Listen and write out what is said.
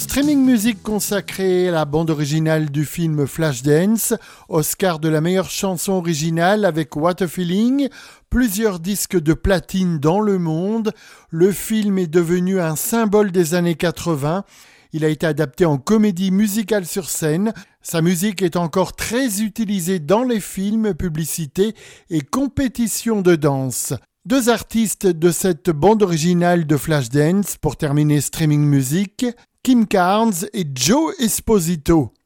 Streaming Music consacré à la bande originale du film Flashdance, Oscar de la meilleure chanson originale avec What a Feeling, plusieurs disques de platine dans le monde. Le film est devenu un symbole des années 80. Il a été adapté en comédie musicale sur scène. Sa musique est encore très utilisée dans les films, publicités et compétitions de danse. Deux artistes de cette bande originale de Flashdance pour terminer Streaming Music, Kim Carnes et Joe Esposito.